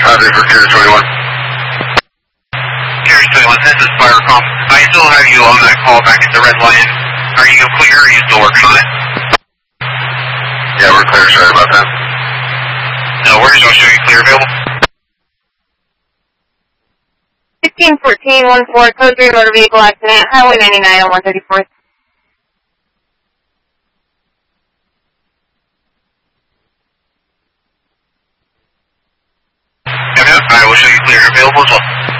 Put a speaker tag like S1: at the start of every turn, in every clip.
S1: Copy for Carrier 21.
S2: Carrier 21, this is Firecom. I still have you on that call back at the red line. Are you clear or are you still working on it?
S1: Yeah, we're clear. Sorry about that.
S2: No worries, I'll show you clear available.
S3: 161414, code 3 motor vehicle accident, Highway 99 on 134th.
S2: Yep, I will show you clear available as well.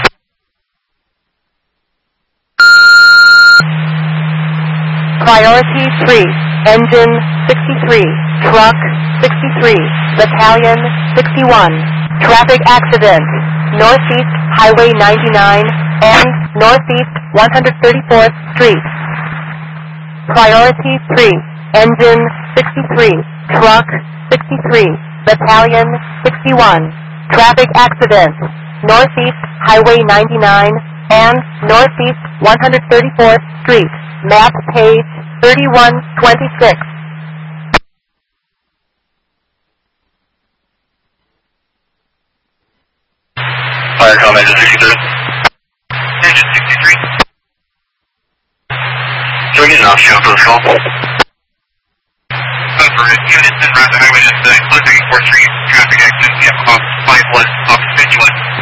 S4: Priority 3, engine 63, truck 63, battalion 61, traffic accident, northeast Highway 99 and northeast 134th Street. Priority 3, engine 63, truck 63, battalion 61, traffic accident, northeast Highway 99 and northeast 134th Street. Map page 3126.
S1: Firecom, engine 63.
S2: Engine 63.
S1: So we're getting off show for this call.
S2: Over. Units en route to Highway 99, close to 4th Street, traffic accident, yeah, off 5 west, off 51.